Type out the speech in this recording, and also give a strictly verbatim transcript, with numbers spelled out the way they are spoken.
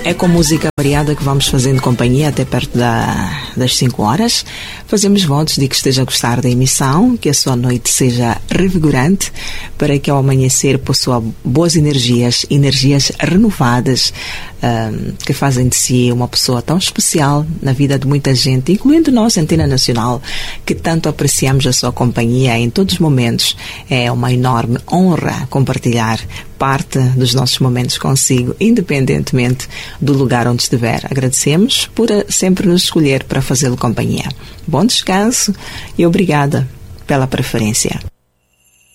É com música variada que vamos fazendo companhia até perto da, das cinco horas. Fazemos votos de que esteja a gostar da emissão, que a sua noite seja revigorante, para que ao amanhecer possua boas energias, energias renovadas, um, que fazem de si uma pessoa tão especial na vida de muita gente, incluindo nós, Antena Nacional, que tanto apreciamos a sua companhia em todos os momentos. É uma enorme honra compartilhar parte dos nossos momentos consigo, independentemente do lugar onde estiver. Agradecemos por sempre nos escolher para fazê-lo companhia. Bom descanso e obrigada pela preferência.